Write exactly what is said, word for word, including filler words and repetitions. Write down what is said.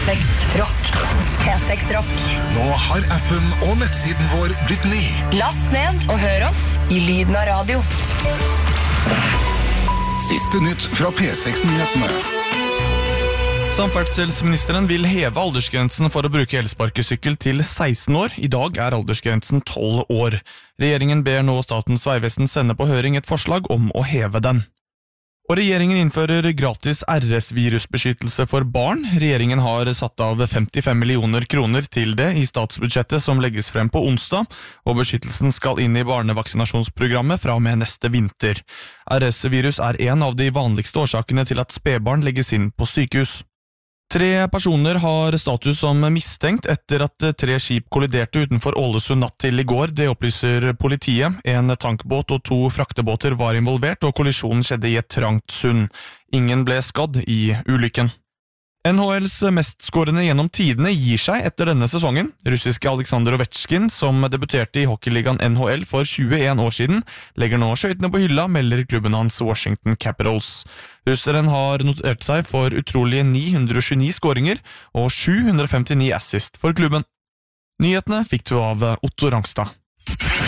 seks Rock. P seks Rock. Nå har appen og nettsiden vår blitt ny. Last ned og hør oss i lyden av radio. Siste nytt fra P seks-nyhetene. Samferdselsministeren vil heve aldersgrensen for å bruke elsparkesykkel til seksten år. I dag er aldersgrensen tolv år. Regjeringen ber nå Statens vegvesen sende på høring et forslag om å heve den. Og regjeringen innfører gratis R S-virusbeskyttelse for barn. Regjeringen har satt av femtifem millioner kroner til det i statsbudsjettet som legges frem på onsdag, og beskyttelsen skal inn i barnevaksinasjonsprogrammet fra og med neste vinter. R S-virus er en av de vanligste årsakene til at spedbarn legges inn på sykehus. Tre personer har status som mistenkt etter at tre skip kolliderte utenfor Ålesund natt til i går. Det opplyser politiet. En tankbåt og to fraktebåter var involvert, og kollisjonen skjedde i et trangt sund. Ingen ble skadd i ulykken. N H L's mestskårende gjennom tidene gir seg etter denne sesongen. Russiske Alexander Ovechkin, som debuterte i hockeyligaen N H L for tjueen år siden, legger nå skøytene på hylla, melder klubben hans Washington Capitals. Russeren har notert seg for utrolige ni hundre tjueni skåringer og sju hundre femtini assist for klubben. Nyhetene fikk du av Otto Rangstad.